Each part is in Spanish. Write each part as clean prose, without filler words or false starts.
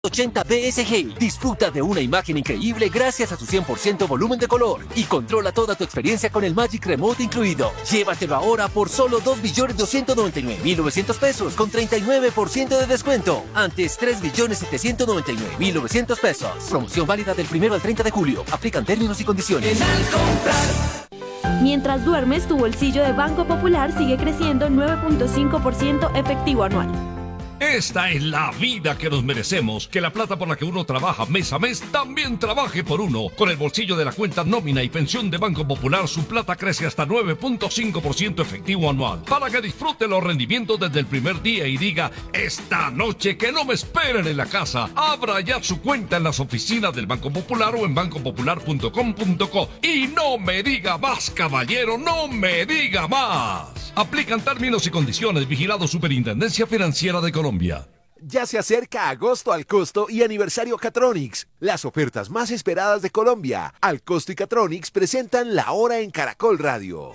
80 DSG. Disfruta de una imagen increíble gracias a su 100% volumen de color y controla toda tu experiencia con el Magic Remote incluido. Llévatelo ahora por solo 2.299.900 pesos con 39% de descuento. Antes 3.799.900 pesos. Promoción válida del 1 al 30 de julio. Aplican términos y condiciones. Mientras duermes, tu bolsillo de Banco Popular sigue creciendo 9.5% efectivo anual. Esta es la vida que nos merecemos. Que la plata por la que uno trabaja mes a mes también trabaje por uno. Con el bolsillo de la cuenta nómina y pensión de Banco Popular, su plata crece hasta 9.5% efectivo anual. Para que disfrute los rendimientos desde el primer día y diga, esta noche que no me esperen en la casa. Abra ya su cuenta en las oficinas del Banco Popular o en bancopopular.com.co. Y no me diga más, caballero, no me diga más. Aplican términos y condiciones. Vigilado Superintendencia Financiera de Colombia. Ya se acerca agosto al costo y aniversario Catronics, las ofertas más esperadas de Colombia. Al costo y Catronics presentan La Hora en Caracol Radio.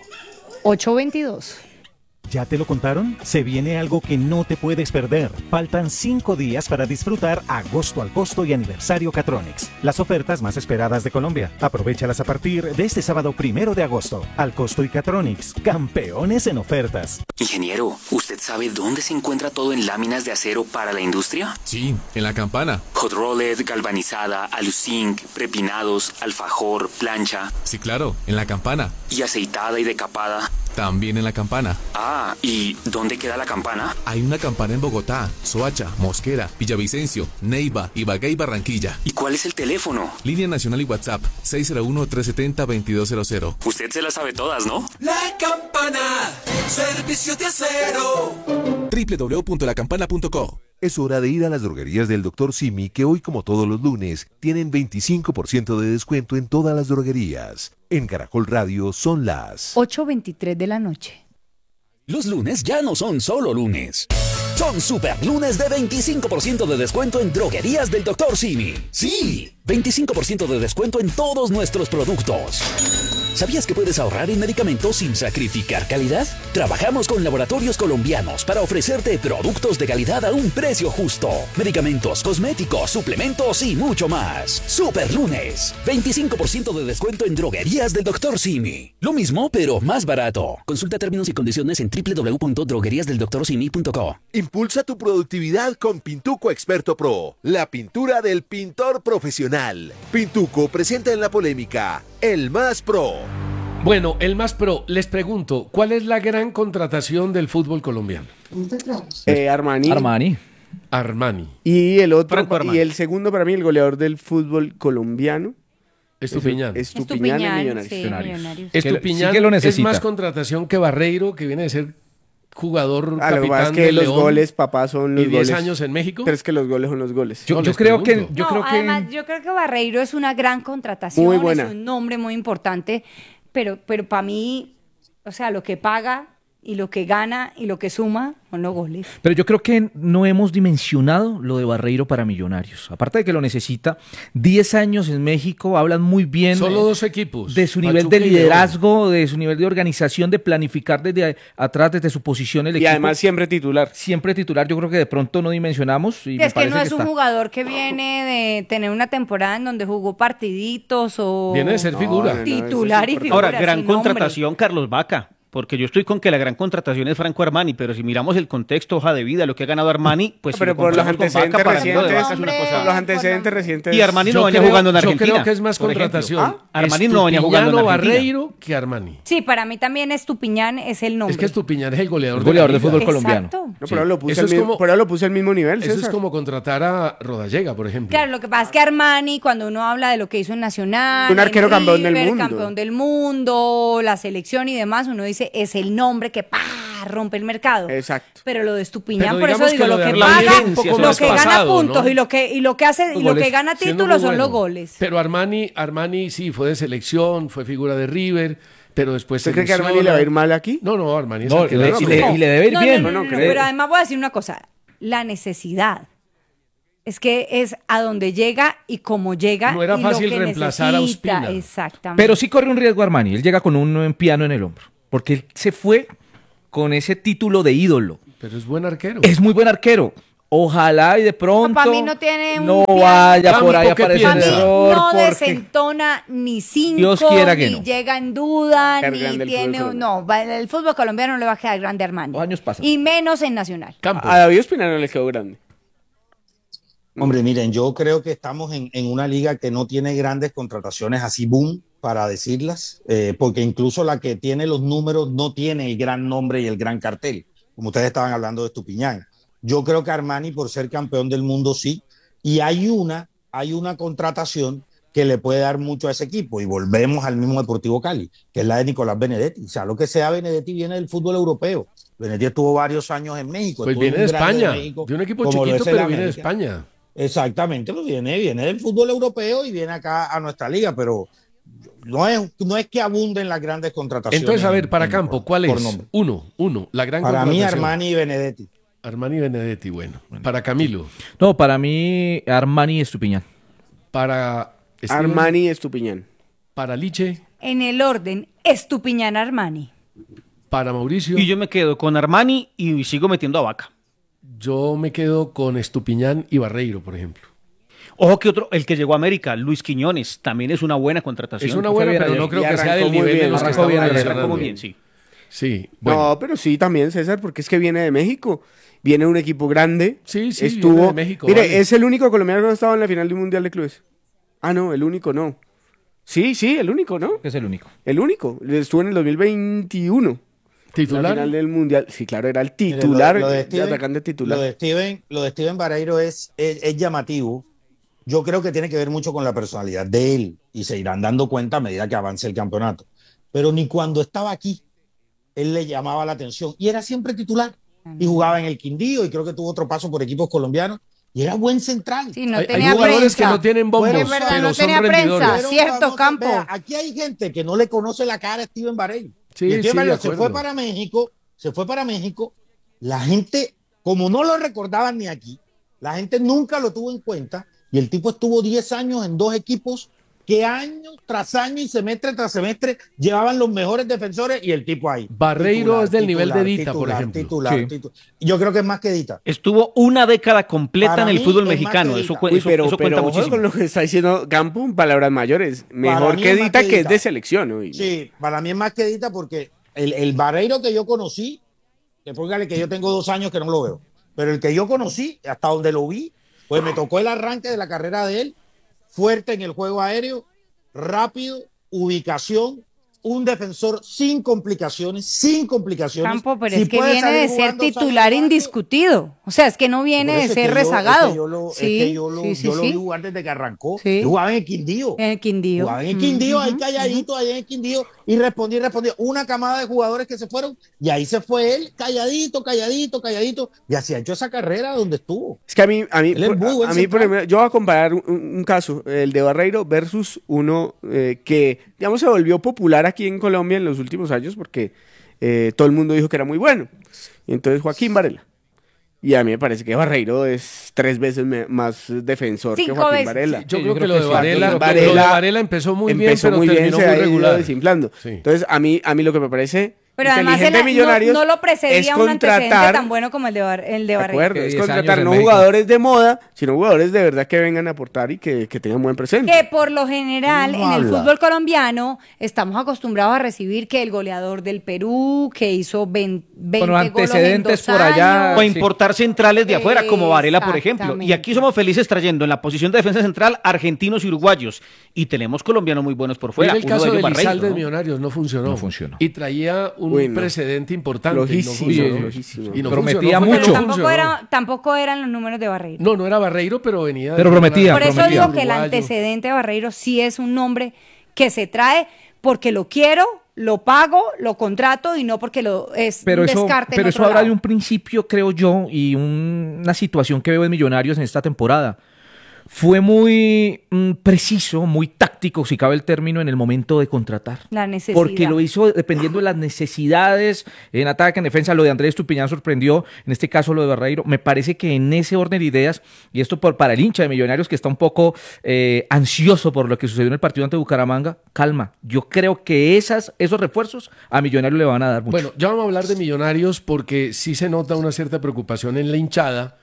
8:22. ¿Ya te lo contaron? Se viene algo que no te puedes perder. Faltan 5 días para disfrutar agosto al costo y aniversario Catronics. Las ofertas más esperadas de Colombia. Aprovéchalas a partir de este sábado 1 de agosto. Al costo y Catronics, campeones en ofertas. Ingeniero, ¿usted sabe dónde se encuentra todo en láminas de acero para la industria? Sí, en La Campana. Hot rolled, galvanizada, aluzinc, prepinados, alfajor, plancha. Sí, claro, en La Campana. ¿Y aceitada y decapada? También en La Campana. Ah, ¿y dónde queda la campana? Hay una campana en Bogotá, Soacha, Mosquera, Villavicencio, Neiva, Ibagué y Barranquilla. ¿Y cuál es el teléfono? Línea nacional y WhatsApp, 601-370-2200. Usted se las sabe todas, ¿no? La Campana, servicios de acero. www.lacampana.co. Es hora de ir a las droguerías del Dr. Simi, que hoy, como todos los lunes, tienen 25% de descuento en todas las droguerías. En Caracol Radio son las 8:23 de la noche. Los lunes ya no son solo lunes. Son super lunes de 25% de descuento en droguerías del Dr. Simi. Sí, 25% de descuento en todos nuestros productos. ¿Sabías que puedes ahorrar en medicamentos sin sacrificar calidad? Trabajamos con laboratorios colombianos para ofrecerte productos de calidad a un precio justo. Medicamentos, cosméticos, suplementos y mucho más. Super lunes, 25% de descuento en droguerías del Dr. Simi. Lo mismo, pero más barato. Consulta términos y condiciones en www.drogueriasdeldoctorsimi.co. Impulsa tu productividad con Pintuco Experto Pro, la pintura del pintor profesional. Pintuco presenta en la polémica El Más Pro. Bueno, el Más Pro, les pregunto, ¿cuál es la gran contratación del fútbol colombiano? Armani. Y el otro, y el segundo para mí, el goleador del fútbol colombiano. Estupiñán. Estupiñán en Millonarios. Sí, Millonarios. Estupiñán sí que lo es necesita. más contratación que Barreiro, que viene de ser jugador Lo que capitán pasa es que de los León goles, papá, son los y 10 goles. años en México. Pero es que los goles son los goles. Yo les creo que pregunto. Además, yo creo que Barreiro es una gran contratación, Muy buena. es un nombre muy importante, pero para mí, o sea, lo que paga y lo que gana y lo que suma son los goles. Pero yo creo que no hemos dimensionado lo de Barreiro para Millonarios. Aparte de que lo necesita, 10 años en México, hablan muy bien Solo 2 equipos. de su nivel Pachuca de y León. liderazgo, de su nivel de organización, de planificar desde atrás, desde su posición el Y equipo. además siempre titular. Siempre titular, yo creo que de pronto no dimensionamos. Y me Es que no parece es un está. jugador que viene de tener una temporada en donde jugó partiditos o Viene de ser figura. titular y figura. Ahora, gran sin nombre. contratación, Carlos Vaca. Porque yo estoy con que la gran contratación es Franco Armani, pero si miramos el contexto, hoja de vida, lo que ha ganado Armani, pues Pero si lo por los comparamos con antecedentes Vaca, para mí lo de recientes, Vaca es una cosa. por los antecedentes recientes. Y Armani no Yo venía creo- jugando en Yo Argentina. creo que es más por ejemplo. contratación. Armani no venía jugando en Estupiñán o Argentina. Barreiro que Armani. Sí, para mí también Estupiñán es el nombre. Es que Estupiñán es el goleador, El goleador de del la fútbol liga. colombiano. Exacto. No, pero lo puse Eso al es mismo, como- pero lo puse al mismo nivel, Eso es César. como contratar a Rodallega, por ejemplo. Claro, lo que pasa es que Armani, cuando uno habla de lo que hizo en Nacional, Un arquero en campeón del River, mundo. campeón del mundo, la selección y demás, uno dice, es el nombre que rompe el mercado. Exacto. Pero lo de Estupiñán, Pero por eso digamos digo, que lo lo de que Armani paga, es un poco lo más que gana pasado, puntos ¿no? y lo que hace y lo que gana Siendo títulos muy son los bueno. goles. Pero Armani sí fue de selección, fue figura de River, pero después ¿Usted se cree que Armani lesiona. le va a ir mal aquí? No, Armani es No, arquero. y le debe ir No, bien. no, pero además voy a decir una cosa, la necesidad. Es que es a donde llega y cómo llega. No era y fácil lo que reemplazar a necesita. Ospina. Exactamente. Pero sí corre un riesgo Armani. Él llega con un piano en el hombro. Porque él se fue con ese título de ídolo. Pero es buen arquero. Es muy buen arquero. Ojalá y de pronto Para mí no tiene no un vaya por ahí a aparecer Para el mí error. no porque desentona ni 5, Dios quiera que ni no. llega en duda, Quedar ni grande el tiene... fútbol el fútbol colombiano no le va a quedar grande a Armani. Los años pasan. Y menos en Nacional. A David Ospina no le quedó grande. Hombre, miren, yo creo que estamos en una liga que no tiene grandes contrataciones así, boom, para decirlas, porque incluso la que tiene los números no tiene el gran nombre y el gran cartel, como ustedes estaban hablando de Estupiñán. Yo creo que Armani, por ser campeón del mundo, sí, y hay una contratación que le puede dar mucho a ese equipo, y volvemos al mismo Deportivo Cali, que es la de Nicolás Benedetti. O sea, lo que sea Benedetti viene del fútbol europeo. Benedetti estuvo varios años en México. Pues estuvo viene en de un grande España, México, de un equipo como lo chiquito, es el pero viene de América. España. Exactamente, pues viene del fútbol europeo y viene acá a nuestra liga, pero no es que abunden las grandes contrataciones. Entonces, a ver, para Campo, ¿cuál por es? nombre. Uno, la gran Para mí, contratación. Armani y Benedetti. Armani y Benedetti, bueno. Para Camilo. No, para mí Armani y Estupiñán. Para Steven, Armani y Estupiñán. Para Liche. En el orden, Estupiñán Armani. Para Mauricio. Y yo me quedo con Armani y sigo metiendo a Vaca. Yo me quedo con Estupiñán y Barreiro, por ejemplo. Ojo que otro, el que llegó a América, Luis Quiñones, también es una buena contratación. Es una buena, pero no creo que sea del muy nivel bien, de los que arrancó estamos bien, mencionando. Muy bien, sí. Sí, bueno. No, pero sí también, César, porque es que viene de México. Viene un equipo grande. Sí, estuvo. viene de México. Mire, vale. es el único colombiano que no ha estado en la final de un mundial de clubes. Ah, no, el único no. Sí, el único, ¿no? Es el único. El único. Estuvo en el 2021. ¿Titular? La final del mundial. Sí, claro, era el titular, Lo de de Steven, atacante titular. Lo de Steven Barreiro es llamativo. Yo creo que tiene que ver mucho con la personalidad de él y se irán dando cuenta a medida que avance el campeonato. Pero ni cuando estaba aquí, él le llamaba la atención y era siempre titular. Y jugaba en el Quindío y creo que tuvo otro paso por equipos colombianos y era buen central. Sí, no Hay tenía jugadores prensa. que no tienen bombos, Es verdad, pero no son tenía rendidores. prensa, cierto, Campo. Vea, aquí hay gente que no le conoce la cara a Steven Barreiro. Sí, Y Steven sí, Barreiro de se acuerdo. fue para México. La gente, como no lo recordaban ni aquí, la gente nunca lo tuvo en cuenta. Y el tipo estuvo 10 años en dos equipos que año tras año y semestre tras semestre llevaban los mejores defensores y el tipo ahí. Barreiro es del nivel de Dita, por ejemplo. Titular. Yo creo que es más que Dita. Estuvo una década completa Para en el mí fútbol es más mexicano. que Eso, Dita. Uy, eso pero cuenta ojo muchísimo. con lo que está diciendo Campo, palabras mayores. Mejor mí que es más Dita, que que es Dita. de selección. Uy. Sí, para mí es más que Dita porque el Barreiro que yo conocí, que póngale que yo tengo 2 años que no lo veo, pero el que yo conocí, hasta donde lo vi, pues me tocó el arranque de la carrera de él, fuerte en el juego aéreo, rápido, ubicación, un defensor sin complicaciones. Campo, pero Si es que puede viene salir de ser jugando, sale titular jugando. indiscutido. O sea, es que no viene Por de eso ser es que rezagado. yo lo Sí. vi jugar desde que arrancó. Sí. Yo jugaba en el Quindío. En el Quindío. Jugaba en el Quindío, ahí calladito, allá en el Quindío, y respondía. Una camada de jugadores que se fueron, y ahí se fue él, calladito, y así ha hecho esa carrera donde estuvo. Es que a mí, Él es muy buen por central. ejemplo, yo voy a comparar un caso, el de Barreiro versus uno que, digamos, se volvió popular aquí en Colombia en los últimos años porque todo el mundo dijo que era muy bueno. Y entonces Joaquín Varela. Y a mí me parece que Barreiro es 3 veces más defensor 5 que Joaquín veces. Varela. Yo creo que lo de sí. Varela, Joaquín lo de Varela empezó muy bien, pero terminó se muy ha ido regular. desinflando. Sí. Entonces, a mí lo que me parece Pero además inteligente de Millonarios no lo precedía es un antecedente contratar, tan bueno como el de de Barreiro. acuerdo, es 10 años contratar en no México. jugadores de moda, sino jugadores de verdad que vengan a aportar y que tengan buen presente. Que por lo general No en el habla. fútbol colombiano estamos acostumbrados a recibir que el goleador del Perú, que hizo 20 Bueno, goles en antecedentes 2 por allá. años. O importar centrales de afuera, como Varela, por ejemplo. Exactamente. Y aquí somos felices trayendo en la posición de defensa central argentinos y uruguayos. Y tenemos colombianos muy buenos por fuera. Mira el Uno caso de de ellos, Barreiro, Lizalde de ¿no? Millonarios, no funcionó. No funcionó. Y traía un Uy, no. precedente importante. Flojísimo, y no funcionó. flojísimo. Y no Prometía funcionó, Pero mucho. tampoco eran los números de Barreiro. No era Barreiro, pero venía de Pero prometía, Por eso prometía. digo que el antecedente de Barreiro sí es un nombre que se trae porque lo quiero, lo pago, lo contrato y no porque es Pero un eso, descarte en pero otro eso habla lado. de un principio, creo yo, y una situación que veo en Millonarios en esta temporada. Fue muy preciso, muy táctico, si cabe el término, en el momento de contratar. La necesidad. Porque lo hizo dependiendo de las necesidades, en ataque, en defensa. Lo de Andrés Estupiñán sorprendió, en este caso lo de Barreiro. Me parece que en ese orden de ideas, y esto para el hincha de Millonarios que está un poco ansioso por lo que sucedió en el partido ante Bucaramanga, calma. Yo creo que esos refuerzos a Millonarios le van a dar mucho. Bueno, ya vamos a hablar de Millonarios porque sí se nota una cierta preocupación en la hinchada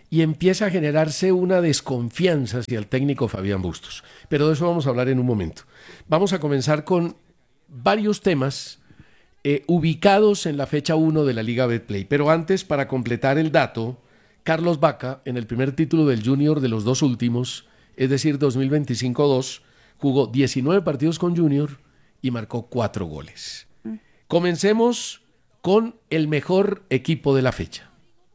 y empieza a generarse una desconfianza hacia el técnico Fabián Bustos. Pero de eso vamos a hablar en un momento. Vamos a comenzar con varios temas ubicados en la fecha 1 de la Liga Betplay. Pero antes, para completar el dato, Carlos Vaca, en el primer título del Junior de los dos últimos, es decir, 2025-2, jugó 19 partidos con Junior y marcó 4 goles. Comencemos con el mejor equipo de la fecha.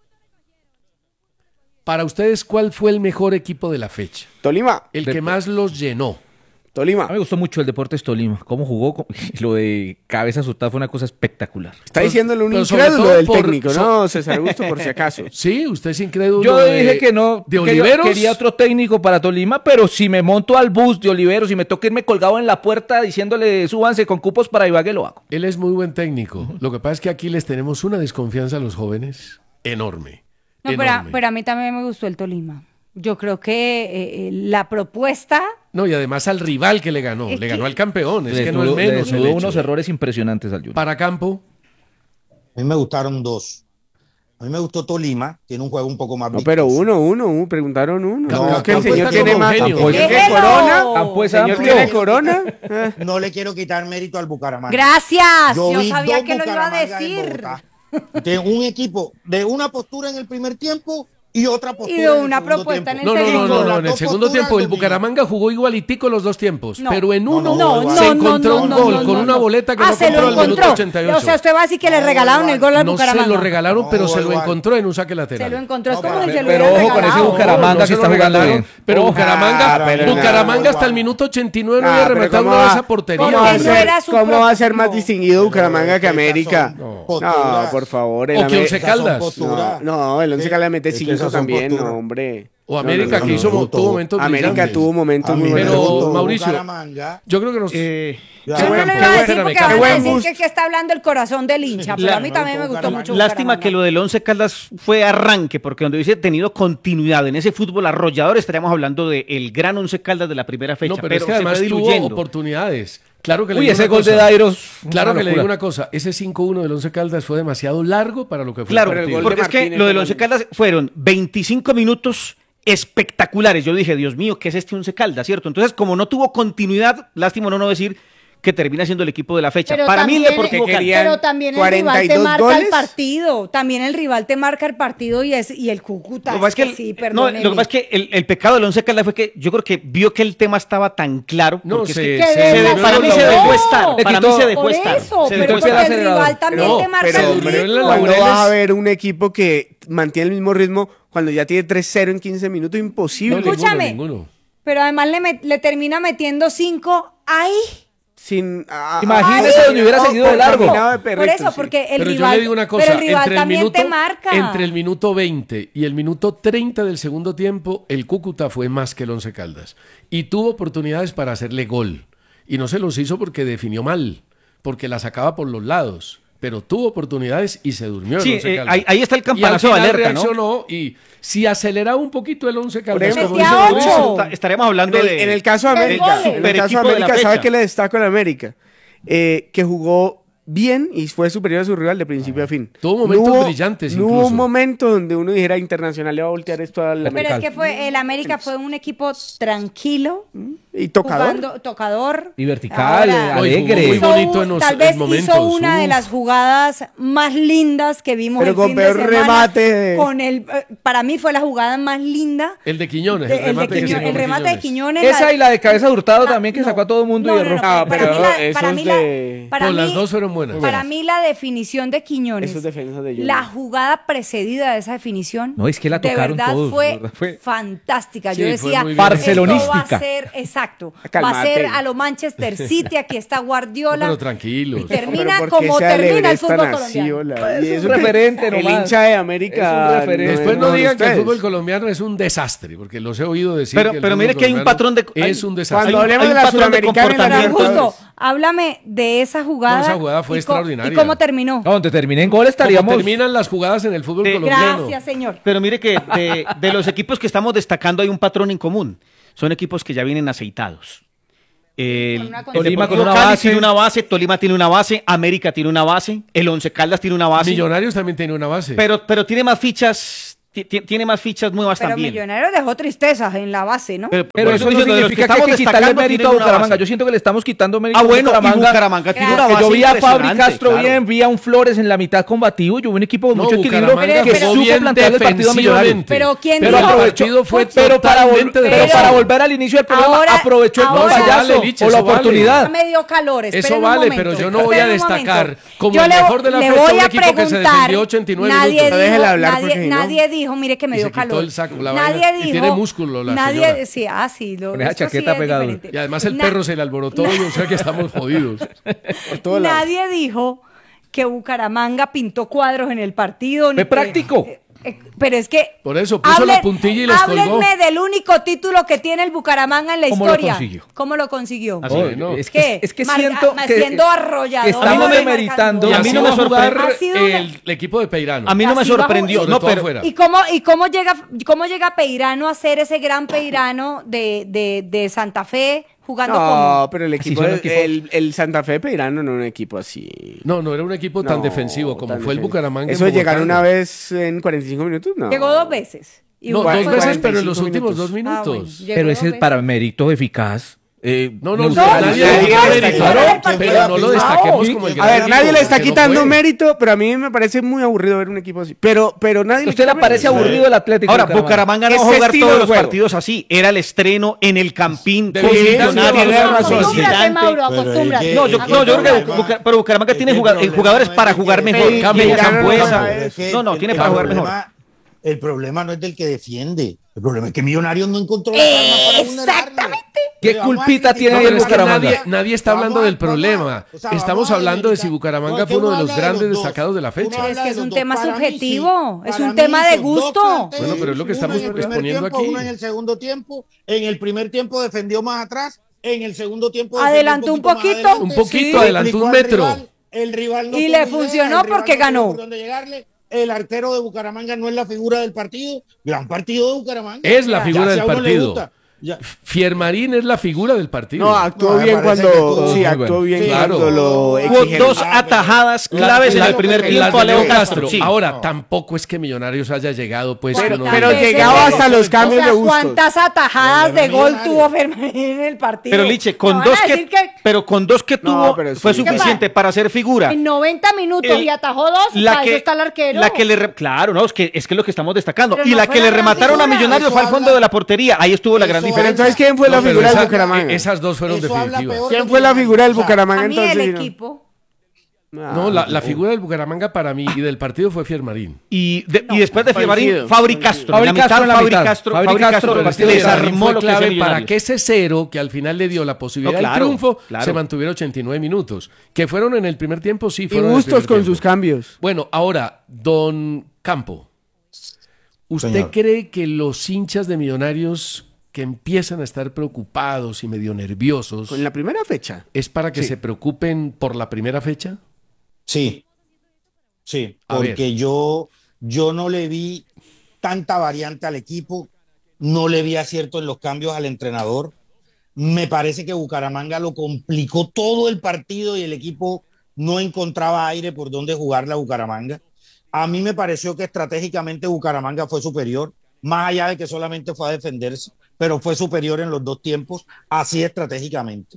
Para ustedes, ¿cuál fue el mejor equipo de la fecha? Tolima. El que más los llenó. Tolima. A mí me gustó mucho el Deportes Tolima. Cómo jugó, lo de cabeza azotada fue una cosa espectacular. Está diciéndole un incrédulo del técnico, ¿no, César Augusto, por si acaso? Sí, usted es incrédulo. Yo dije que no, de que Oliveros. yo quería otro técnico para Tolima, pero si me monto al bus de Oliveros y me toca irme colgado en la puerta diciéndole súbanse con cupos para Ibagué, lo hago. Él es muy buen técnico. Lo que pasa es que aquí les tenemos una desconfianza a los jóvenes enorme. No, pero a mí también me gustó el Tolima. Yo creo que la propuesta... No, y además al rival que le ganó al campeón, es que no es menos. Hubo unos errores impresionantes al Junior. Para Campo. A mí me gustaron dos. A mí me gustó Tolima, tiene un juego un poco más No, pero uno, preguntaron uno. No, es que el señor tiene más. ¿Tiene Corona? ¿El señor tiene Corona? No le quiero quitar mérito al Bucaramanga. Gracias, yo vi sabía dos que lo iba a Bucaramanga en decir. Bogotá, de un equipo, de una postura en el primer tiempo y otra postura Y de una propuesta en el segundo. No, en el segundo tiempo el Bucaramanga jugó igualitico los dos tiempos, No. pero en uno No, se encontró un gol con una boleta que no se encontró lo al minuto 88. O sea, usted va a decir que le regalaron el gol al No Bucaramanga. se lo regalaron, pero se lo encontró en un saque lateral. Se lo encontró, es como si se lo Pero hubiera ojo con ese regalado. Bucaramanga que está jugando bien. Pero Bucaramanga hasta el minuto 89 no había rematado una vez a portería. ¿Cómo va a ser más distinguido Bucaramanga que América? No, por favor. O que Once Caldas. No, el Once Caldas mete 5 también, no, hombre. O América, que tuvo momentos América brillantes. tuvo momentos muy buenos. Pero, Mauricio, yo creo que nos... Yo no le iba a decir porque van a decir que está hablando el corazón del hincha, pero a mí también me gustó mucho Lástima que lo del Once Caldas fue arranque, porque donde hubiese tenido continuidad en ese fútbol arrollador, estaríamos hablando del gran Once Caldas de la primera fecha. No, pero es que además tuvo oportunidades. Claro que le Uy, digo ese una gol cosa. de Dairos. Claro una que le digo locura. una cosa. Ese 5-1 del Once Caldas fue demasiado largo para lo que fue Claro, el partido. porque es que lo del Once Caldas fueron 25 minutos espectaculares. Yo dije, Dios mío, ¿qué es este Once Caldas, cierto? Entonces, como no tuvo continuidad, lástima no decir que termina siendo el equipo de la fecha. Pero Para mí el también, Deportivo Cali. pero también el rival te marca el partido. También el rival te marca el partido y el Cúcuta. Lo que pasa es que sí, lo que perdónenme. pasa es que el pecado del Once Caldas fue que yo creo que vio que el tema estaba tan claro. No, porque se- es que se- para mí se dejó estar. Para mí se dejó Por estar. eso, Se pero dejó porque estar. el rival también te marca Pero, el ritmo. ¿cuándo vas a ver un equipo que mantiene el mismo ritmo cuando ya tiene 3-0 en 15 minutos? Imposible. Escúchame, pero además le termina metiendo 5 ahí. Imagínese donde hubiera seguido de largo. Por eso, porque el Pero rival, yo le digo una cosa, pero el rival también te marca. entre el minuto 20 y el minuto 30 del segundo tiempo, el Cúcuta fue más que el Once Caldas. Y tuvo oportunidades para hacerle gol. Y no se los hizo porque definió mal, porque la sacaba por los lados. Pero tuvo oportunidades y se durmió el Sí, Once Caldas. ahí está el Y al campanazo de final alerta, ¿no? reaccionó y si aceleraba un poquito el Once Caldas, ejemplo, como dice Mauricio, estaríamos hablando en el caso de América, en el caso de América, ¿sabe qué le destaco en América? Que jugó bien y fue superior a su rival de principio a fin. Tuvo momentos brillantes No hubo incluso. un momento donde uno dijera Internacional le va a voltear esto a la Pero es que el América fue un equipo tranquilo. Y tocador. Tocador. Y vertical, Ahora, alegre. muy bonito en los Tal vez momentos. hizo una de las jugadas más lindas que vimos Pero el con fin de peor semana. remate. Para mí fue la jugada más linda. el de Quiñones, El el remate de Quiñones. Esa y la de cabeza de Hurtado también que sacó a todo el mundo y erró. Pues las dos fueron buenas. Para mí la definición de Quiñones, Esos defensas de Junior. la jugada precedida de esa definición, No, es que la tocaron de verdad todos, fue, de verdad fue- fantástica. Sí, Yo fue decía, muy bien. esto va a Barcelonística. ser, exacto, va a Cálmate. ser a lo Manchester City, aquí está Guardiola. Pero tranquilos. Y termina Pero ¿por qué como se termina el alegresta fútbol así, colombiano. hola? Es Y un eso que referente el nomás. hincha de América. Es un referente. Después no de digan que el ustedes. fútbol colombiano es un desastre, porque los he oído decir Pero que el mire fútbol que hay un colombiano patrón de... es un desastre. Cuando Hay hablemos un de la patrón de Sudamericana y la comportamiento. Libertadores. Augusto, háblame de esa jugada. No, esa jugada fue y extraordinaria. ¿Y cómo terminó? No, donde termine en gol Como estaríamos. terminan las jugadas en el fútbol colombiano. Gracias, señor. Pero mire que de los equipos que estamos destacando hay un patrón en común. Son equipos que ya vienen aceitados. Tolima con Deportivo una Cali base. tiene una base, Tolima tiene una base, América tiene una base, el Once Caldas tiene una base. Millonarios también tiene una base. Pero tiene más fichas tiene más fichas nuevas Pero también. Millonarios dejó tristezas en la base, ¿no? Pero eso no significa que hay que quitarle mérito a Bucaramanga. Yo siento que le estamos quitando mérito a Bucaramanga. Y Bucaramanga tiene una base yo vi a Fabri impresionante, Castro bien, vi a un Flores en la mitad combativo, yo vi un equipo con mucho equilibrio Bucaramanga que jugó supo bien plantear el partido a Millonarios. Pero ¿quién Pero dijo? aprovechó, fue pero para volver al inicio del programa, Ahora- aprovechó el ahora- payaso Licha, o la eso vale. oportunidad. Me dio calor, Eso esperen un vale, momento, pero yo no voy a esperen un destacar momento. como Yo el mejor de la le fecha voy un a equipo que se preguntar, defendió 89 nadie minutos. Déjela hablar, porque si no- nadie dijo, mire que me Y dio se quitó calor. el saco, la Nadie vaina. dijo. Y tiene músculo la nadie señora. decía, sí, Con esa esto sí chaqueta es pegada. diferente. Y además el Na- perro se le alborotó y o sea que estamos jodidos. Por todos lados. Nadie dijo que Bucaramanga pintó cuadros en el partido. Fue práctico. Pero es que Por eso puso la puntilla y los colgó. háblenme del único título que tiene el Bucaramanga en la ¿Cómo lo historia. consiguió? ¿Cómo lo consiguió? Así no. Es ¿Qué? que siento que siendo arrollador. estamos y demeritando. Y a así mí no va me a jugar sorprende. Ha sido una- el equipo de Peirano. A mí no me Así va a sorprendió. jugar. No, Sobre todo pero afuera. ¿Y cómo llega Peirano a ser ese gran Peirano de Santa Fe jugando No, como? pero el Así equipo, son los equipos. el Santa Fe de Peirano no era un equipo así. No era un equipo tan No, defensivo como tan fue el defensivo. Bucaramanga. Eso en de llegar Bogotá, una ¿no? vez en 45 minutos, no. Llegó 2 veces. Y No, jugó 2 veces, 45 pero en los últimos minutos. 2 minutos. bueno, llegó Pero 2 ese es veces. para mérito eficaz. No, me nadie gustaría- dijo nadie mérito, destacar. pero no lo destaquemos como el gran A ver, nadie equipo, le está porque no quitando fue. mérito, pero a mí me parece muy aburrido ver un equipo así. Pero nadie ¿A usted le quita parece mérito. aburrido el Atlético? ahora, Bucaramanga no va a Ese jugar estilo todos de los juego. partidos así. Era el estreno en el Campín. De con visitante, Millonarios, tiene razón. Acostúmbrate, visitante. Mauro, acostúmbrate. No, yo creo que pero Bucaramanga tiene jugadores para jugar mejor. Campo, Tiene campo, Sambuesa. campo. No, tiene para jugar mejor. El problema no es del que defiende. El problema es que Millonarios no encontró las armas para vulnerarle. ¿Qué Vamos a culpita criticar. tiene No, ahí el pero es que Bucaramanga? nadie está Vamos hablando a- del vamos a- problema. o sea, Estamos vamos a hablando de si demeritar. Bucaramanga No, fue uno de uno los habla de grandes los dos. destacados de la Uno fecha. Pero es habla que de es los un dos. tema Para mí, subjetivo, es Para un mí, tema de esos dos gusto. planteles, Bueno, pero es lo que uno estamos en el primer exponiendo tiempo, aquí. Uno en el segundo tiempo. En el primer tiempo defendió más atrás. En el segundo tiempo defendió Adelantó un más poquito. adelante. Un poquito, Sí. adelantó un Explicó al metro. rival, el rival no Y tuvo le idea, funcionó el rival porque no tuvo ganó. por dónde llegarle. El arquero de Bucaramanga no es la figura del partido. Gran partido de Bucaramanga. Es la Ya, figura si del a uno le partido. gusta, ya. Fiermarín es la figura del partido. No, actuó No, me bien parece cuando. que estuvo Sí, muy actuó bueno. bien Sí, claro. cuando lo Hubo exigieron. dos atajadas claves en el primer las tiempo de a Leo Castro. Castro. Sí. Ahora, tampoco es que Millonarios haya llegado, pues. Pero- uno- pero ¿Cuántas llegaba veces hasta llegó? los cambios O sea, de gustos. ¿cuántas atajadas de gol Millonarios. tuvo Fernández en el partido? Pero Liche, ¿Me con van a dos decir pero con dos que No, tuvo pero sí. fue ¿Qué suficiente para hacer figura. en 90 minutos El- y atajó 2, para eso está el arquero. Claro, no, es que es lo que estamos destacando. Pero Y no la fue que la le gran remataron a figura. Millonarios Eso fue al fondo habla- de la portería. Ahí estuvo la gran Eso Pero diferencia. entonces, ¿quién fue la No, pero figura del esa- Bucaramanga? Esas dos fueron Eso habla definitivas. peor ¿Quién de fue la figura del O sea, Bucaramanga A mí entonces? el no? equipo. No, la figura del Bucaramanga para mí y del partido fue Fiermarín. Y después de Fiermarín, Parecido. Fabri Castro. Fabri En la Castro mitad, en la Fabri mitad. Castro, Fabri Fabri Castro, Castro el partido desarmó fue lo que hacía clave para Millonarios. que ese cero, que al final le dio la posibilidad No, claro, del triunfo, claro. se mantuviera 89 minutos. Que fueron en el primer tiempo, sí, Y fueron en el gustos primer con tiempo. sus cambios. Bueno, ahora, don Campo, ¿usted Señor. cree que los hinchas de Millonarios que empiezan a estar preocupados y medio nerviosos Con la primera fecha. es para que se preocupen por la primera fecha? Sí, sí, A ver. porque yo no le vi tanta variante al equipo, no le vi acierto en los cambios al entrenador. Me parece que Bucaramanga lo complicó todo el partido y el equipo no encontraba aire por donde jugarle a Bucaramanga. A mí me pareció que estratégicamente Bucaramanga fue superior, más allá de que solamente fue a defenderse, pero fue superior en los dos tiempos, así estratégicamente.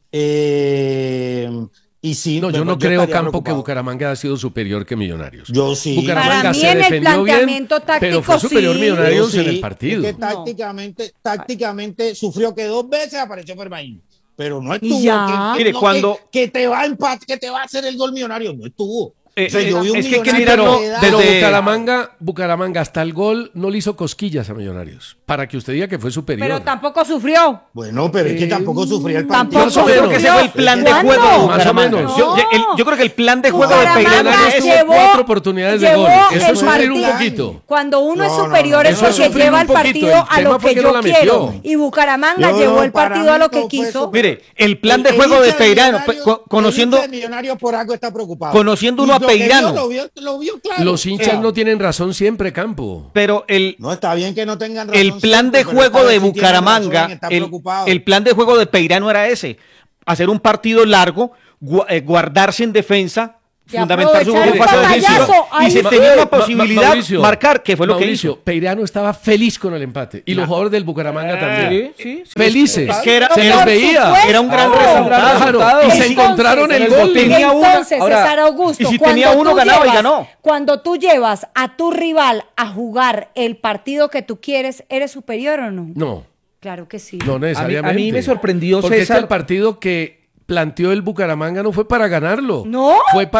Y sí, No, yo no estaría creo, Campo, que preocupado. Bucaramanga ha sido superior que Millonarios. Yo sí. Bucaramanga Para mí se en el defendió bien, planteamiento táctico, pero fue superior sí. Millonarios Sí, en el partido. es que tácticamente sufrió que 2 veces apareció Fermaín, pero no Y estuvo. ya. Que, Mire, no, cuando- que te va a que te va a hacer el gol Millonario, no estuvo. O sea, yo vi un es que hay que Millonario mirarlo que da- Pero desde- Bucaramanga hasta el gol no le hizo cosquillas a Millonarios, para que usted diga que fue superior. Pero tampoco sufrió. Bueno, pero es que tampoco sufría el partido. Tampoco Yo creo que ese fue el plan de ¿Cuándo? juego de Más o Bucaramanga. menos. Yo creo que el plan de juego de Bucaramanga Peirano Millonarios es tuvo llevó- 4 oportunidades de llevó gol. Eso el es sufrir un partido. poquito. Cuando uno es No, no, superior no, es eso es porque sufrir lleva un el poquito. partido El a tema lo fue que que no yo la quiero. metió. Y Bucaramanga No, llevó no, el para partido a mí lo que no fue quiso. Mire, el plan de El juego de hincha Peirano, Millonarios- conociendo, el hincha de Millonarios por algo está preocupado. conociendo Y uno a lo que Peirano. Lo vio claro. Los hinchas O sea, no tienen razón siempre, Campo. pero No, está bien que no tengan razón. el plan de siempre, pero juego esta de vez sí tienen Bucaramanga, razón, está preocupado. el plan de juego de Peirano era ese, hacer un partido largo, guardarse en defensa, fundamentar su juego fase defensiva. Y se tenía una posibilidad marcar, que fue lo que hizo. Peirano estaba feliz con el empate. Y los jugadores del Bucaramanga también. Sí. Felices. Es que se les veía. Era un gran resultado. Y se encontraron el gol. Entonces, César Augusto, y si tenía uno, ganaba y ganó. Cuando tú llevas a tu rival a jugar el partido que tú quieres, ¿eres superior o no? No. Claro que sí. No necesariamente. A mí me sorprendió, porque César. es que el partido que planteó el Bucaramanga no fue para ganarlo. ¿No?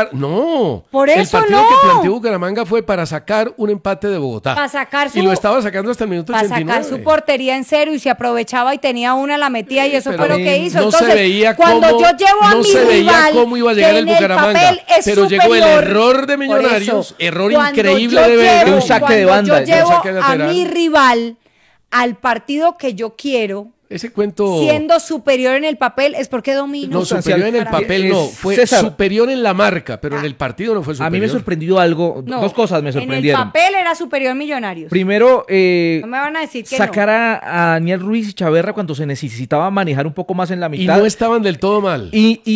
No. Por eso el partido no. que planteó Bucaramanga fue para sacar un empate de Bogotá. Para sacar su, y lo estaba sacando hasta el minuto 89. Para sacar su portería en cero y se aprovechaba y tenía una, la metía y eso fue lo que hizo. No Entonces, se veía cuando cómo, yo llevo a no mi se veía rival, cómo iba a llegar el Bucaramanga. Pero llegó el error de Millonarios, error increíble de un saque de banda. Yo llevo a mi rival al partido que yo quiero. Ese cuento... Siendo superior en el papel, es porque domino. No, superior en el papel no. Fue César, superior en la marca, pero en el partido no fue superior. A mí me sorprendió algo. Dos cosas me sorprendieron. En el papel era superior Millonarios. Primero, no me van a decir que sacar a Daniel Ruiz y Chaverra cuando se necesitaba manejar un poco más en la mitad. Y no estaban del todo mal.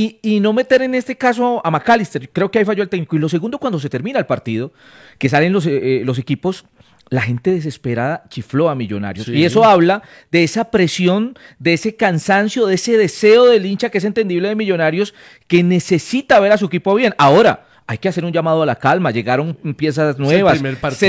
Y no meter en este caso a McAllister. Creo que ahí falló el técnico. Y lo segundo, cuando se termina el partido, que salen los equipos... La gente desesperada chifló a Millonarios. Sí. Y eso habla de esa presión, de ese cansancio, de ese deseo del hincha que es entendible de Millonarios, que necesita ver a su equipo bien. Ahora, hay que hacer un llamado a la calma. Llegaron piezas nuevas.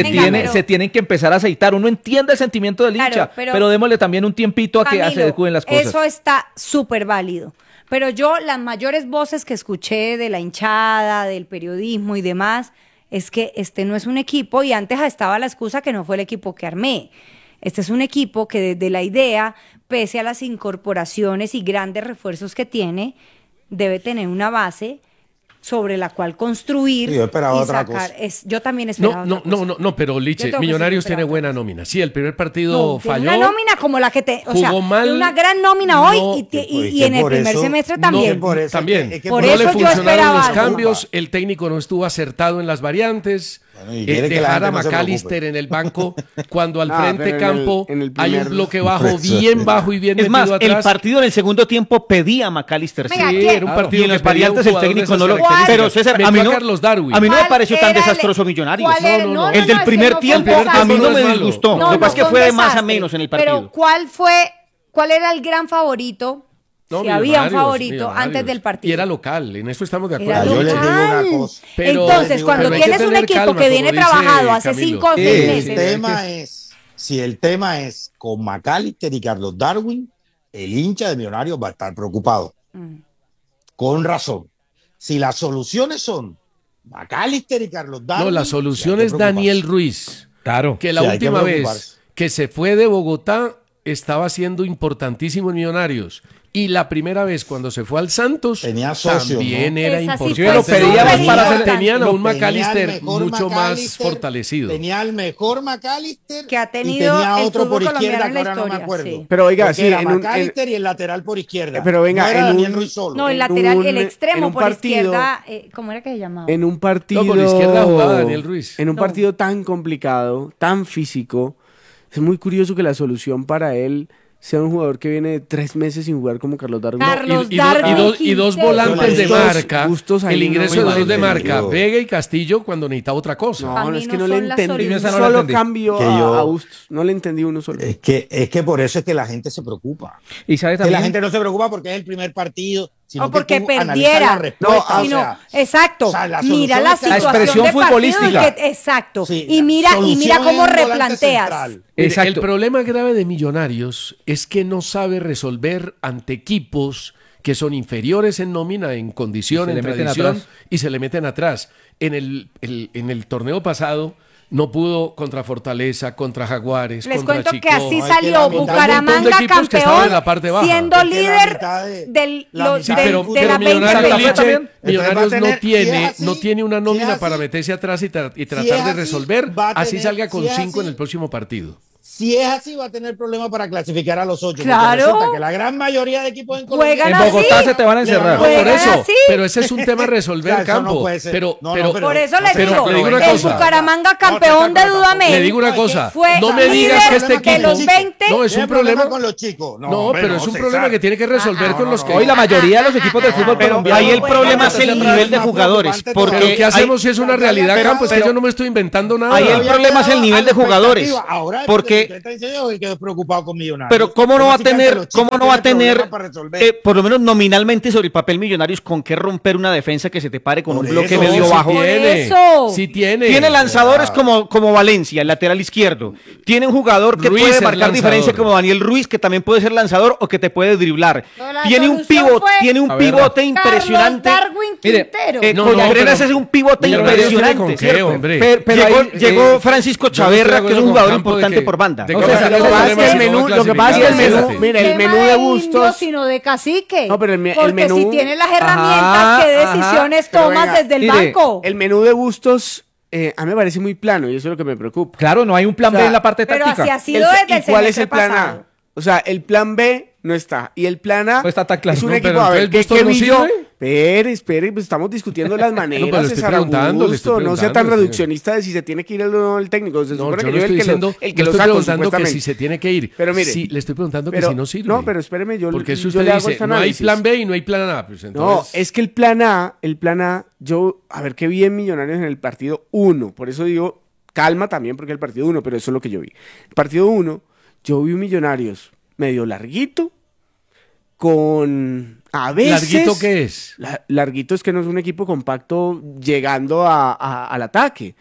Se tienen que empezar a aceitar. Uno entiende el sentimiento del hincha, pero démosle también un tiempito a que se adecúen las cosas. Eso está súper válido. Pero yo, las mayores voces que escuché de la hinchada, del periodismo y demás... es que este no es un equipo, y antes estaba la excusa que no fue el equipo que armé. Este es un equipo que desde la idea, pese a las incorporaciones y grandes refuerzos que tiene, debe tener una base sobre la cual construir. Yo esperaba otra cosa. Yo también esperaba otra cosa. No, pero Liche, Millonarios tiene buena nómina. Sí, el primer partido falló. Una nómina como la que jugó mal, una gran nómina hoy y en el primer semestre también. Por eso no le funcionaron los cambios, el técnico no estuvo acertado en las variantes. Dejar a McAllister en el banco cuando al frente campo hay un bloque bajo, bien bajo y bien metido más, atrás. El partido en el segundo tiempo pedía a McAllister. Era un partido y en las variantes el técnico no lo... Pero César, a mí no me pareció tan desastroso Millonarios. El del primer tiempo a mí no me disgustó. Lo que pasa es que fue de más a menos en el partido. Pero ¿cuál era el gran favorito? No, si había un favorito antes del partido. Y era local, en eso estamos de acuerdo. Yo les digo una cosa. Entonces, cuando tienes un equipo que viene trabajado hace 5 o 6 meses. Si el tema es con McAllister y Carlos Darwin, el hincha de Millonarios va a estar preocupado. Con razón. Si las soluciones son McAllister y Carlos Darwin... No, la solución es Daniel Ruiz. Claro. Que la última vez que se fue de Bogotá estaba siendo importantísimo en Millonarios. Y la primera vez cuando se fue al Santos también era importante. Tenían a un McAllister mucho más fortalecido. Tenía el mejor McAllister que ha tenido y tenía otro por izquierda que ahora no me acuerdo. Sí. Pero oiga, sí, era McAllister y el lateral por izquierda. Pero venga, no era Daniel Ruiz solo. No, el lateral, el extremo por izquierda, ¿cómo era que se llamaba? En un partido por izquierda jugaba Daniel Ruiz. En un partido tan complicado, tan físico, es muy curioso que la solución para él sea un jugador que viene 3 meses sin jugar como Carlos Darwin. Y dos volantes de marca. El ingreso de dos de marca, Vega y Castillo, cuando necesitaba otra cosa. No, es que no le entendí un solo cambio a Bustos. No le entendí uno solo. Es que por eso es que la gente se preocupa. Y sabe también que la gente no se preocupa porque es el primer partido. O porque perdiera. Exacto. Mira la situación de futbolística. Exacto. Sí, y mira cómo replanteas. El problema grave de Millonarios es que no sabe resolver ante equipos que son inferiores en nómina, en condición, en tradición, y se le meten atrás. En el torneo pasado no pudo contra Fortaleza, contra Jaguares, Les contra cuento Chico. que así salió Bucaramanga campeón, siendo líder de la Millonarios no tiene una nómina para meterse atrás y tratar de resolver, así salga con 5 en el próximo partido. Si es así, va a tener problemas para clasificar a los 8. Claro. Resulta que la gran mayoría de equipos en Colombia... Juegan En Bogotá así. se te van a encerrar. Por Juegan eso, así. pero ese es un tema a resolver, O sea, eso Campo. no puede ser. Pero, No, pero, pero- Por eso les pero digo, le digo una el cosa. Bucaramanga campeón de Dudamel. Le digo una cosa, fue no me digas que este líder de los equipo- 20. No, es un problema con los chicos. No, hombre, pero es un problema que tiene que resolver con los que... Hoy la mayoría de los equipos del fútbol Pero colombiano... ahí el problema es el nivel de jugadores. Porque Pero ¿qué hacemos si es una realidad, pero- Campo? Es que pero- yo no me estoy inventando nada. Ahí el problema es el nivel de jugadores. Ahora, Porque- usted está diciendo que quedó preocupado con Millonarios. Pero cómo no va a Significa que tener, los chicos cómo no va a tienen tener, problemas para resolver. por lo menos nominalmente sobre el papel Millonarios, con qué romper una defensa que se te pare con Por un bloque eso, medio sí bajo? tiene, eso. sí tiene. Tiene lanzadores como Valencia, el lateral izquierdo. Tiene un jugador que Ruiz puede es marcar lanzador. diferencia como Daniel Ruiz, que también puede ser lanzador o que te puede driblar. No, la Tiene un solución pivote, fue tiene un A ver, pivote impresionante. Carlos Darwin Mire, Quintero. No, no, Contreras pero- es un pivote Millonarios tiene impresionante. con qué, ¿cierto? hombre. Pero llegó Francisco yo no estoy de Chaverra, que es acuerdo un con jugador Campo de importante que- por banda. de No, que César, va a lo que tener pasa es que problemas el si no menú- va a lo que pasa es que el clasificar. menú- mira, el tema menú de de Bustos- Indio, sino de Cacique. No, pero el Porque menú- si tiene las herramientas, Ajá, ¿qué ajá. decisiones Pero tomas venga, desde el mire, banco? El menú de Bustos a mí me parece muy plano y eso es lo que me preocupa. Claro, no hay un plan O sea, B en la parte Pero táctica. así ha sido desde el ¿Y cuál es semestre el plan pasado. A? O sea, el plan B no está. Y el plan A No está tan claro. es un No, equipo. pero A ver, entonces ¿qué Bustos no vi yo? sirve. Espere, pues estamos discutiendo las maneras. pero le estoy César preguntando, le estoy Augusto, no sea tan preguntando, reduccionista de si se tiene que ir el técnico. Se No, supone yo que no yo estoy diciendo, el que no lo estoy saco, preguntando que supuestamente. si se tiene que ir. Pero mire, sí, le estoy preguntando que pero- si no sirve. No, pero espéreme, Porque si yo usted le hago dice, este no hay análisis. plan B y no hay plan A, pues No, entonces... es que el plan A, yo, a ver qué vi en Millonarios en el partido 1. Por eso digo, calma también, porque el partido 1, pero eso es lo que yo vi. El partido 1, yo vi un Millonarios medio larguito, con a veces... ¿Larguito qué es? Larguito es que no es un equipo compacto llegando al ataque.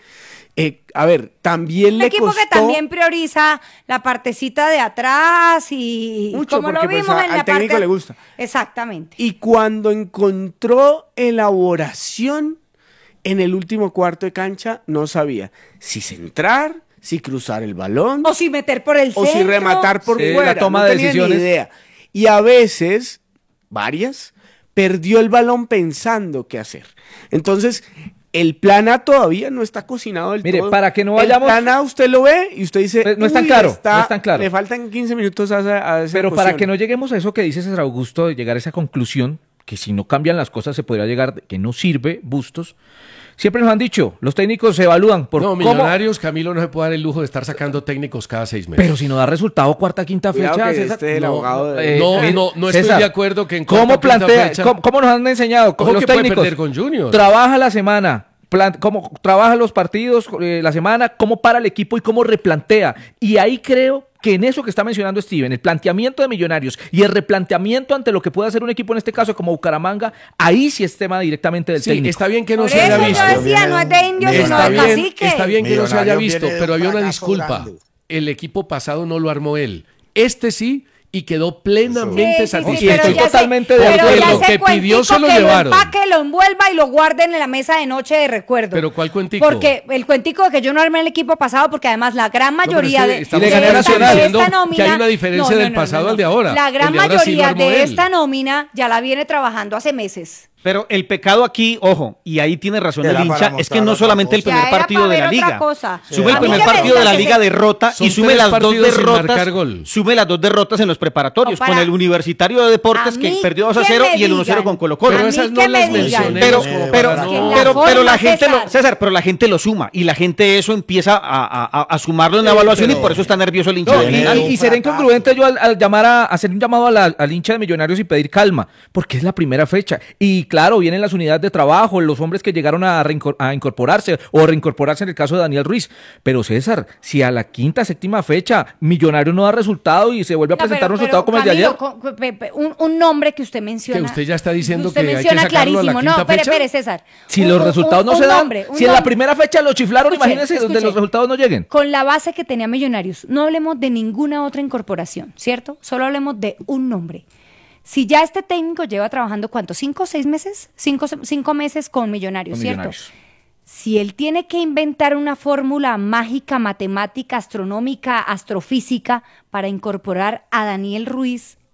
A ver, también Un le equipo costó... que también prioriza la partecita de atrás y Mucho, como lo porque, pues, vimos en al la técnico parte... le gusta. Exactamente. Y cuando encontró elaboración en el último cuarto de cancha, no sabía si centrar, si cruzar el balón, O si meter por el o centro. si rematar por Sí, fuera. la toma no de tenía decisiones. ni idea. Y a veces, varias, perdió el balón pensando qué hacer. Entonces, el plan A todavía no está cocinado del Mire, todo. para que no vayamos- El plan A usted lo ve y usted dice... No es tan "Uy, claro, no es tan claro". Le faltan 15 minutos a esa Pero para cuestión. que no lleguemos a eso que dice César Augusto, de llegar a esa conclusión, que si no cambian las cosas se podría llegar, que no sirve Bustos. Siempre nos han dicho, los técnicos se evalúan por No, cómo... Millonarios, Camilo no se puede dar el lujo de estar sacando técnicos cada 6 meses. Pero si no da resultado cuarta, quinta Cuidado fecha, que César, este es el abogado de- No estoy César, de acuerdo que en ¿cómo cuarta, quinta plantea, fecha- cómo nos han enseñado Ojo los que puede técnicos? perder con Junior. Trabaja la semana, cómo trabaja los partidos, la semana, cómo para el equipo y cómo replantea. Y ahí creo que en eso que está mencionando Steven, el planteamiento de Millonarios y el replanteamiento ante lo que puede hacer un equipo en este caso como Bucaramanga, ahí sí es tema directamente del Sí, técnico. está bien que no Por se haya eso visto. yo decía, no es de Indios, sino Está de bien, Cacique. está bien que no se haya Millonarios visto, viene de pero un había una fracaso disculpa. grande. El equipo pasado no lo armó él. Este sí, y quedó plenamente Sí, sí, sí, satisfecho. pero ya totalmente sé- de pero acuerdo. ya Lo sé que pidió cuentico se lo que llevaron. Lo empaque, lo envuelva y lo guarden en la mesa de noche de recuerdo. Pero ¿cuál cuentico? Porque el cuentico de que yo no armé el equipo pasado, porque además la gran mayoría de estamos le gané esta- Nacional. de diciendo esta nómina... que hay una diferencia del pasado al de ahora. La gran El de ahora sí lo mayoría armó de él. esta nómina ya la viene trabajando hace meses. Pero el pecado aquí, ojo, y ahí tiene razón Era el para hincha, es que mostrar no otra solamente el cosa. primer Ya era partido para de la ver otra liga. cosa. Sume el A mí primer que me partido de la digan que liga se- derrota Son y sume 3 las dos partidos sin marcar derrotas. gol. Sume las dos derrotas en los preparatorios, No, para- con el Universitario de Deportes A que mí perdió 2 a que 0 me y el 1-0 digan. con Colo-Colo. Pero A esas mí no que las me digan. mencionemos. Pero no. la gente César. César, pero la gente lo suma y la gente eso empieza a sumarlo en la evaluación y por eso está nervioso el hincha No, del Viene de Milán. un y será fracaso. incongruente yo al llamar a hacer un llamado al hincha de Millonarios y pedir calma, porque es la primera fecha. Y claro, vienen las unidades de trabajo, los hombres que llegaron a incorporarse o reincorporarse en el caso de Daniel Ruiz. Pero César, si a la quinta, séptima fecha Millonarios no da resultado y se vuelve a No, presentar un pero, resultado como el de Camilo, ayer. un nombre que usted menciona. Que usted ya está diciendo usted que hay que menciona sacarlo a la clarísimo. quinta No, espere, fecha. espere, César. Si los resultados no se dan, nombre, si en la nombre. primera fecha lo chiflaron, Escuche, imagínense donde escuche. los resultados no lleguen. Con la base que tenía Millonarios, no hablemos de ninguna otra incorporación, ¿cierto? Solo hablemos de un nombre. Si ya este técnico lleva trabajando, ¿cuánto? ¿5 o 6 meses? 5 meses con Millonarios, Con ¿cierto? Millonarios. Si él tiene que inventar una fórmula mágica, matemática, astronómica, astrofísica para incorporar a Daniel Ruiz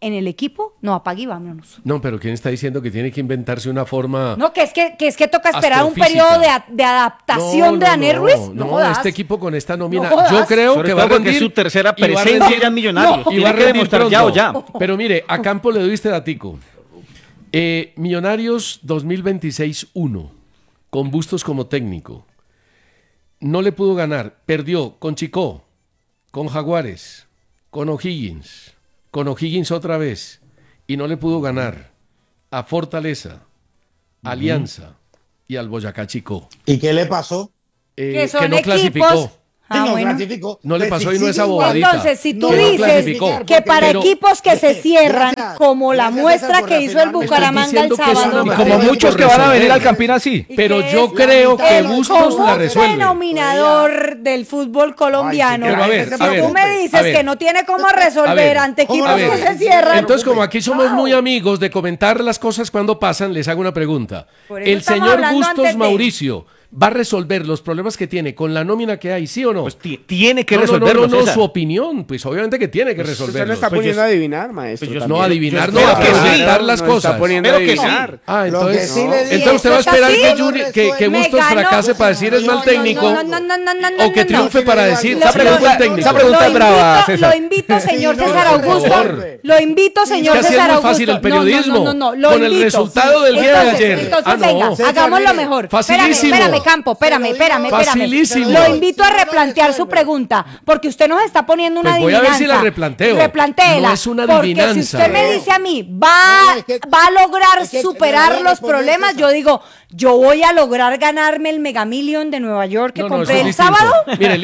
en el equipo, no, apague y vámonos. No, pero ¿quién está diciendo que tiene que inventarse una forma? No, que es que toca esperar un periodo de adaptación de Daniel Ruiz. No, este equipo con esta nómina, No yo creo Sobre que todo va a porque rendir. es su tercera y va a presencia rendir- ya en Millonarios. y va a Tiene que rendir demostrar ya o pronto. ya. Pero mire, a Campo le doy este datico. Millonarios 2026-1, con Bustos como técnico. No le pudo ganar, perdió con Chicó, con Jaguares, con O'Higgins otra vez, y no le pudo ganar a Fortaleza, Alianza y al Boyacá Chicó. ¿Y qué le pasó? Que son que no equipos. clasificó. Ah, no bueno. clasificó. No le Pues pasó si y no sigue esa igual. bobadita. Entonces, si tú Que no dices clasificó. que para Pero- equipos que se cierran, Gracias. como la Gracias, muestra César, por que hizo el reafirmarme. Bucaramanga el Estoy diciendo que es sábado. una Y como materia muchos por que van a venir resolver. al Campín así. Pero que yo es creo que el Bustos la común resuelve. denominador del fútbol colombiano. Pero a ver, si a ver, tú me dices a ver. que no tiene cómo A resolver ver, ante equipos a ver. que se cierran. Entonces, como aquí somos muy amigos de comentar las cosas cuando pasan, les hago una pregunta. Por eso ¿El estamos señor hablando antes Bustos de- Mauricio va a resolver los problemas que tiene con la nómina que hay, sí o no? Pues tiene que no, resolverlo, no, César. su opinión, pues obviamente que tiene que Usted resolverlo. lo está poniendo a adivinar, maestro. pues yo- también. No adivinar, Yo no, a espero que sí. presentar las No cosas. está poniendo a Espero que sí. adivinar. Ah, Lo que entonces, sí le digo- entonces usted va a ¿Eso esperar es que, así? Juni- que Me Bustos ganó. fracase para decir es mal técnico No, o que triunfe no. para Esa decir pregunta- es buen técnico. esa pregunta es brava, César. Lo invito, señor Sí, no, César por Augusto. favor. Lo invito, señor Es que así César es muy Augusto. fácil el periodismo. No, lo Con el invito. resultado del día de Entonces, ayer. Entonces, Ah, no. venga, César, hagámoslo mire, mejor. facilísimo. Espérame, Campo, espérame. Facilísimo. Lo invito a replantear su pregunta, porque usted nos está poniendo una Pues voy a adivinanza. ver si la replanteo. Replantéela. No es una Porque si adivinanza. usted me dice a mí, va a lograr superar los problemas, yo digo, yo voy a lograr ganarme el Mega Million de Nueva York que No, no, compré eso el es distinto. sábado. Mire,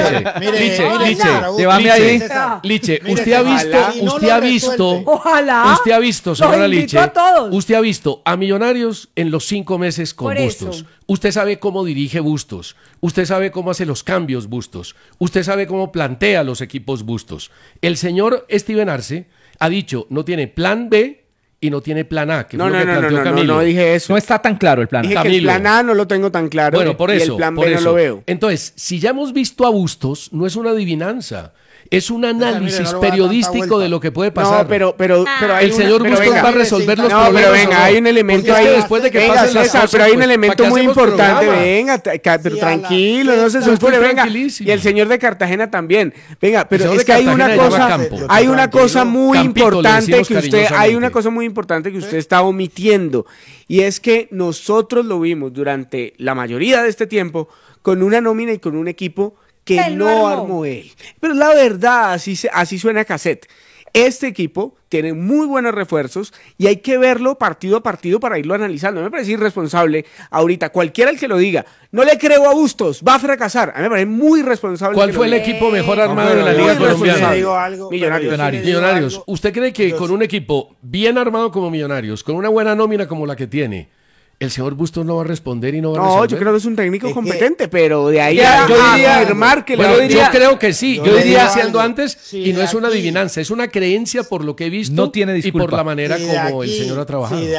Llévame ahí. Liche, Mire, usted ha visto, ojalá. Y no usted lo ha visto, resuelve. Ojalá. usted ha visto, Los señora invito Liche, a todos. usted ha visto a Millonarios en los 5 meses con Por Bustos. eso. Usted sabe cómo dirige Bustos, usted sabe cómo hace los cambios Bustos, usted sabe cómo plantea los equipos Bustos. El señor Steven Arce ha dicho, no tiene plan B y no tiene plan A, que fue lo que planteó Camilo. No dije eso. No está tan claro el plan. Dije que el Camilo. plan A no lo tengo tan claro. Bueno, por y eso. el plan por B no eso. lo veo. Entonces, si ya hemos visto a Bustos, no es una adivinanza. Es un análisis mire, no le voy a dar periodístico tanta de lo que puede pasar. No, pero hay el señor pero Bustos venga. va a resolver los No, problemas. pero ¿o venga, no? hay un elemento Porque es que ahí. después de que Venga, pasen las César, cosas, pero hay un pues, elemento ¿para qué muy hacemos importante. programa? Venga, pero Sí, tranquilo, no se Yo estoy sulfure, venga. tranquilísimo. Y el señor de Cartagena también. Venga, pero señor es de que hay una Cartagena cosa, llama Campo. hay una cosa muy Campito, le importante decimos que usted, cariñosamente. hay una cosa muy importante que usted está omitiendo. Y es que nosotros lo vimos durante la mayoría de este tiempo con una nómina y con un equipo que Él no no armó. armó él. Pero la verdad, así suena cassette. Este equipo tiene muy buenos refuerzos y hay que verlo partido a partido para irlo analizando. Me parece irresponsable ahorita, cualquiera el que lo diga, no le creo a Bustos, va a fracasar. A mí me parece muy irresponsable. ¿Cuál que fue lo el diga. equipo mejor armado pero de la yo Liga sí le Colombiana? digo algo, Millonarios. pero yo sí le digo Millonarios. algo. ¿Usted cree que Yo con sí- un equipo bien armado como Millonarios, con una buena nómina como la que tiene, el señor Bustos no va a responder y no va a No, resolver? yo creo que es un técnico Es que- competente, pero de ahí Ya, a yo diría- afirmar que Bueno, le yo creo que sí. yo Yo le diría digo diciendo algo. antes, Sí, y no de es una aquí- adivinanza, es una creencia por lo que he visto No tiene y por disculpa. la manera Si de como el aquí- señor ha trabajado. Si de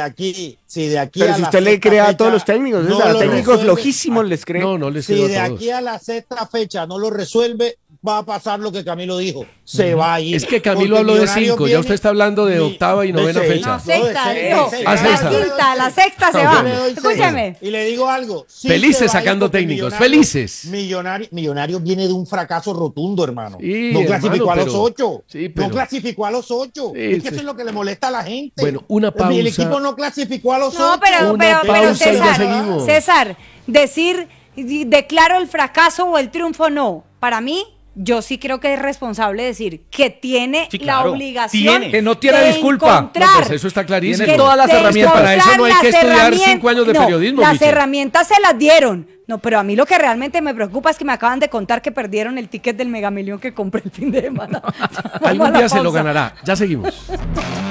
aquí Pero a si la usted le sexta cree a fecha todos los técnicos, no a lo técnicos resuelve, lojísimos les cree. No, no les si creo de a todos. aquí a la sexta fecha no lo resuelve, va a pasar lo que Camilo dijo. Se va a ir. Es que Camilo Porque habló de Millonarios 5, ya viene- usted está hablando de octava y novena seis. fecha. No, sexta, de dijo. seis. Ah, La sexta. quinta, la sexta se Ah, va. bueno. Escúchame. Y le digo algo. sí Felices se va a ir sacando porque técnicos, Millonarios- felices. Millonarios viene de un fracaso rotundo, hermano. Sí, no clasificó hermano, a los pero- 8. sí, pero- No clasificó a los 8. Sí, es que sí. eso es lo que le molesta a la gente. Bueno, una El pausa. equipo no clasificó a los 8. No, pero Una pausa y ya César, seguimos. César, decir declaro el fracaso o el triunfo no. Para mí, yo sí creo que es responsable decir que tiene Sí, claro. la obligación Tiene. Que no tiene de disculpa. encontrar- No, pues eso está clarísimo. Tiene todas las de herramientas. Para eso no hay que encontrar estudiar las 5 años de no, periodismo, Las Michel. herramientas se las dieron. No, pero a mí lo que realmente me preocupa es que me acaban de contar que perdieron el ticket del Mega Millón que compré el fin de semana. Vamos Algún a la día se lo pausa. ganará. Ya seguimos.